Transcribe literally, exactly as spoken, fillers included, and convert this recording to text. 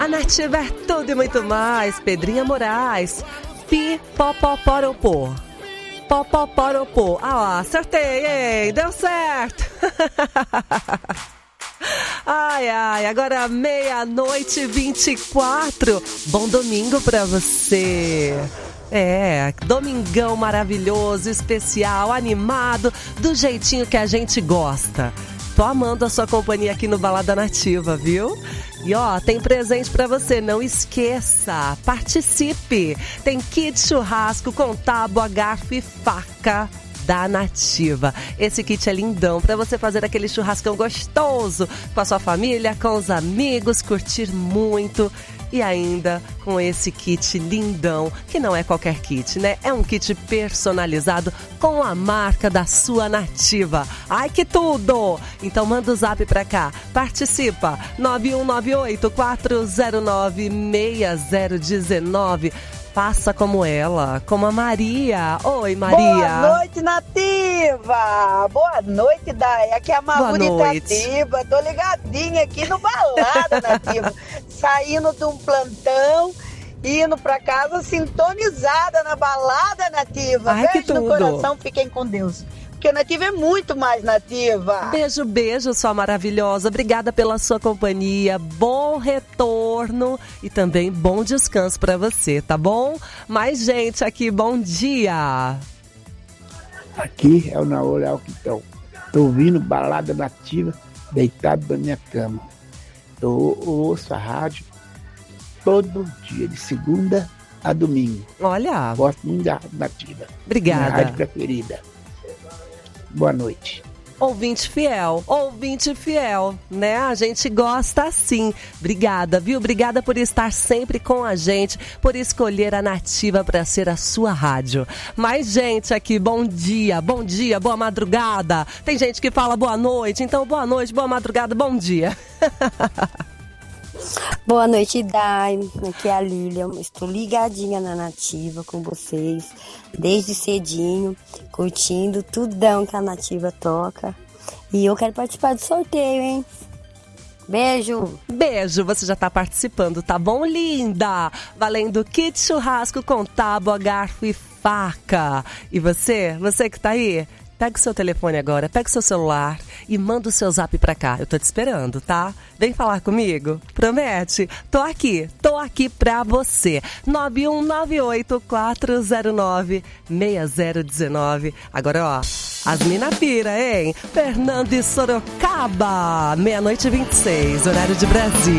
A Nativa é tudo e muito mais. Pedrinha Moraes. Pi, popoporopô. Popoporopô. Ah lá, acertei, hein? Deu certo. Ai, ai, agora meia-noite e vinte e quatro. Bom domingo pra você. É, domingão maravilhoso, especial, animado, do jeitinho que a gente gosta. Tô amando a sua companhia aqui no Balada Nativa, viu? E ó, tem presente pra você, não esqueça, participe. Tem kit churrasco com tábua, garfo e faca da Nativa. Esse kit é lindão pra você fazer aquele churrascão gostoso com a sua família, com os amigos, curtir muito. E ainda com esse kit lindão, que não é qualquer kit, né? É um kit personalizado com a marca da sua Nativa. Ai, que tudo! Então manda o zap pra cá. Participa! nove um nove oito, quatro zero nove, seis zero um nove. Faça como ela, como a Maria. Oi, Maria. Boa noite, Nativa. Boa noite, Dai. Aqui é a Mauri Nativa. Tô ligadinha aqui no Balada Nativa. Saindo de um plantão, indo pra casa sintonizada na Balada Nativa. Ai, beijo que no tudo. coração, fiquem com Deus. Porque a Nativa é muito mais Nativa. Beijo, beijo, sua maravilhosa. Obrigada pela sua companhia. Bom retorno e também bom descanso pra você, tá bom? Mais gente aqui, bom dia. Aqui é o Naor Alquitão. Tô ouvindo Balada Nativa deitado na minha cama. Eu ouço a rádio todo dia, de segunda a domingo. Olha. Gosto muito da Rádio Nativa. Obrigada. Minha rádio preferida. Boa noite. Ouvinte fiel, ouvinte fiel, né? A gente gosta assim. Obrigada, viu? Obrigada por estar sempre com a gente, por escolher a Nativa para ser a sua rádio. Mais gente aqui, bom dia, bom dia, boa madrugada. Tem gente que fala boa noite, então boa noite, boa madrugada, bom dia. Boa noite, Dai. Aqui é a Lilian. Estou ligadinha na Nativa com vocês, desde cedinho, curtindo tudão que a Nativa toca. E eu quero participar do sorteio, hein? Beijo. Beijo, você já tá participando, tá bom, linda? Valendo kit churrasco com tábua, garfo e faca. E você? Você que tá aí? Pega o seu telefone agora, pega o seu celular e manda o seu zap pra cá. Eu tô te esperando, tá? Vem falar comigo. Promete? Tô aqui, tô aqui pra você. nove um nove oito, quatro zero nove, seis zero um nove. Agora, ó, as mina pira, hein? Fernando e Sorocaba, meia-noite e vinte e seis, horário de Brasília.